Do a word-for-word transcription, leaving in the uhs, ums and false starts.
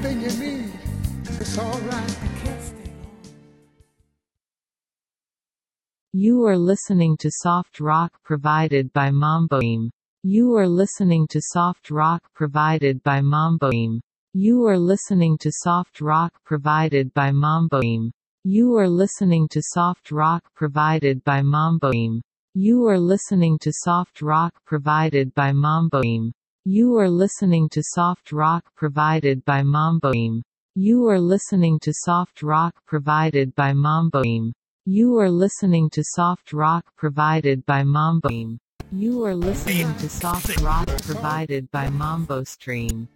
anything you need, it's all right. You are listening to soft rock provided by Mamboim. You are listening to soft rock provided by Mamboim. You are listening to soft rock provided by Mamboim. You are listening to soft rock provided by Mamboim. You are listening to soft rock provided by Mamboim. You are listening to soft rock provided by Mamboim. You are listening to soft rock provided by Mamboim. You are listening to soft rock provided by Mamboim. You are listening to soft rock provided by Mambo Stream.